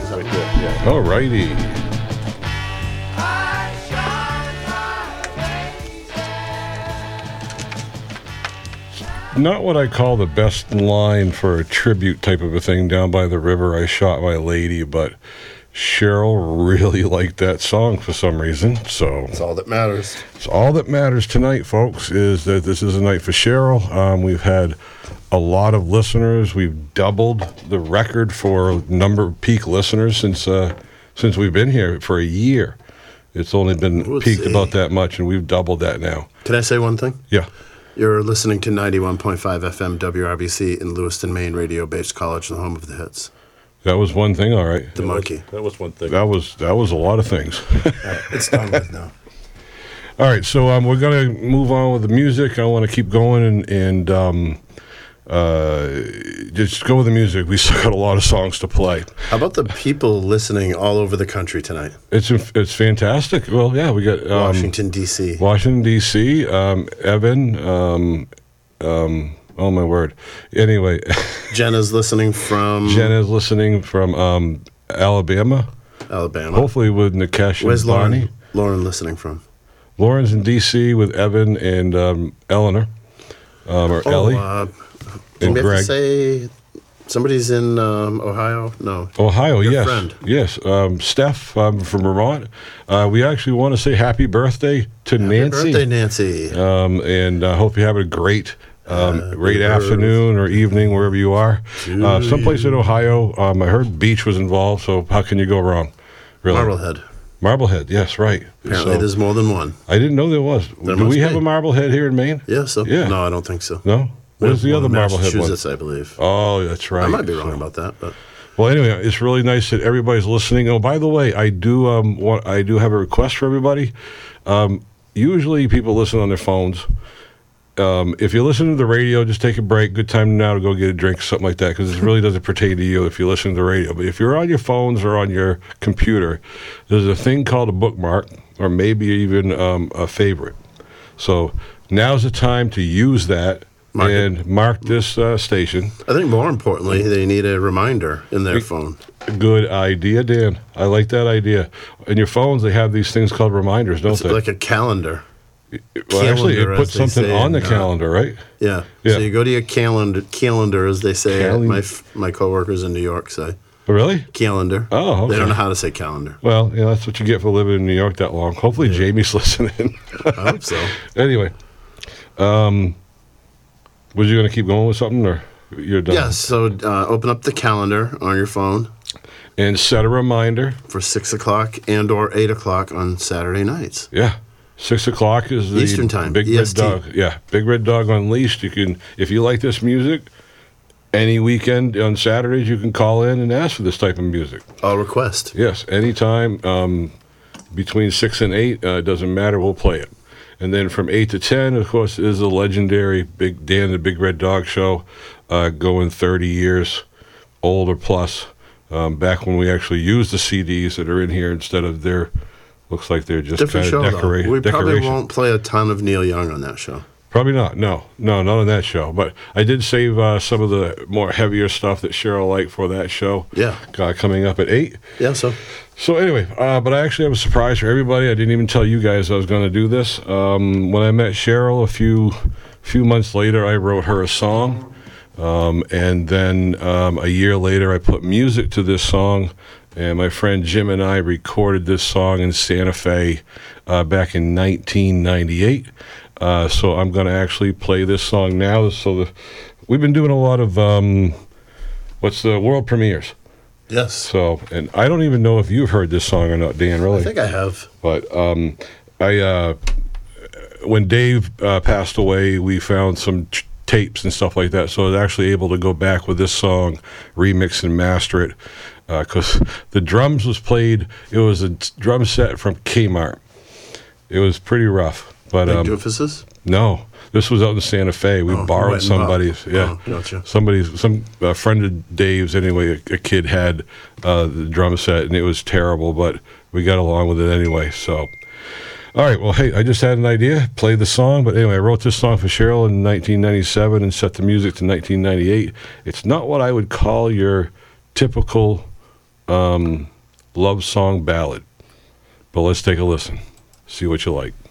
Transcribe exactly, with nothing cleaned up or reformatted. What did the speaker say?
is right there. Yeah. All righty. Not what I call the best line for a tribute type of a thing. Down by the river, I shot my lady, but Cheryl really liked that song for some reason. So That's all that matters. it's all that matters tonight, folks, is that this is a night for Cheryl. Um, we've had a lot of listeners. We've doubled the record for number of peak listeners since uh, since we've been here for a year. It's only been Let's peaked see. about that much, and we've doubled that now. Can I say one thing? Yeah. You're listening to ninety-one point five F M W R B C in Lewiston, Maine, radio-based college, the home of the hits. That was one thing, all right. The monkey. That was one thing. That was that was a lot of things. It's done with now. All right, so um, we're going to move on with the music. I want to keep going and, and um, uh, just go with the music. We still got a lot of songs to play. How about the people listening all over the country tonight? It's it's fantastic. Well, yeah, we got um, Washington, D C Washington, D C, um, Evan, um, um, oh my word. Anyway, Jenna's listening from Jenna's listening from um, Alabama, Alabama. hopefully with Nikesh Where's and Bonnie. Lauren? Lauren listening from? Lauren's in D C with Evan and um, Eleanor, um, or Ellie. Uh, And did we have to Greg. say somebody's in um, Ohio? No. Ohio, Your yes. friend. Yes. Um, Steph um, from Vermont. Uh, we actually want to say happy birthday to Happy Nancy. birthday, Nancy. Um, and I uh, hope you're having a great, um, Happy great birthday. afternoon or evening, wherever you are. To Uh, someplace in you. Ohio. Um, I heard Beach was involved, so how can you go wrong? Really? Marblehead. Marblehead, yes, right. Apparently So, there's more than one. I didn't know there was. There Do must we have be. a Marblehead here in Maine? Yeah, so Yeah. no, I don't think so. No? We Where's have the one other in Marblehead one? Massachusetts, I believe. Oh, that's right. I might be wrong So- about that, but Well, anyway, it's really nice that everybody's listening. Oh, by the way, I do um, want, I do have a request for everybody. Um, usually, people listen on their phones. Um, if you listen to the radio, just take a break. Good time now to go get a drink, something like that, because it really doesn't pertain to you if you listen to the radio. But if you're on your phones or on your computer, there's a thing called a bookmark, or maybe even um, a favorite. So now's the time to use that Mark it. and mark this uh, station. I think more importantly, they need a reminder in their phone. Good idea, Dan. I like that idea. In your phones, they have these things called reminders, don't It's they? like a calendar. well, actually, it calendar, puts as they something say on the in, uh, calendar, right? Yeah. Yeah. So you go to your calendar, calendar as they say. Calen- My f- my coworkers in New York say Oh, really? calendar. Oh, okay. They don't know how to say calendar. Well, yeah, that's what you get for living in New York that long. Hopefully, Jamie's listening. I hope so. Anyway, um, was you going to keep going with something, or you're done? Yes. So uh, open up the calendar on your phone And set a reminder. for six o'clock and or eight o'clock on Saturday nights. Yeah. Six o'clock is the Eastern time, Big E S Red T. Dog. Yeah, Big Red Dog Unleashed. You can, if you like this music, any weekend on Saturdays, you can call in and ask for this type of music. I'll request. Yes, anytime um, between six and eight, uh, it doesn't matter. We'll play it. And then from eight to ten, of course, is the legendary Big Dan the Big Red Dog Show, uh, going thirty years old or plus. Um, back when we actually used the C Ds that are in here instead of their, looks like they're just Different kind show of decora- though. We probably decoration. won't play a ton of Neil Young on that show. Probably not. No, no, not on that show. But I did save uh, some of the more heavier stuff that Cheryl liked for that show. Yeah. Uh, coming up at eight. Yeah. So So anyway, uh, but I actually have a surprise for everybody. I didn't even tell you guys I was going to do this. Um, when I met Cheryl a few few months later, I wrote her a song. Um, and then um, a year later, I put music to this song. And my friend Jim and I recorded this song in Santa Fe uh, back in nineteen ninety-eight. Uh, so I'm going to actually play this song now. So the, we've been doing a lot of, um, what's the world premieres. yes, So, and I don't even know if you've heard this song or not, Dan, really. I think I have. But um, I, uh, when Dave uh, passed away, we found some t- tapes and stuff like that. So I was actually able to go back with this song, remix and master it, because uh, the drums was played. It was a t- drum set from Kmart. It was pretty rough, but Big um, doofuses. no, this was out in Santa Fe. We Oh, borrowed wet and bought. somebody's. Yeah, Oh, gotcha. somebody's. Some uh, friend of Dave's. Anyway, a, a kid had uh, the drum set, and it was terrible, but we got along with it anyway. So, all right. Well, hey, I just had an idea. Play the song, but anyway, I wrote this song for Cheryl in nineteen ninety-seven and set the music to nineteen ninety-eight. It's not what I would call your typical um, love song ballad. But let's take a listen. See what you like.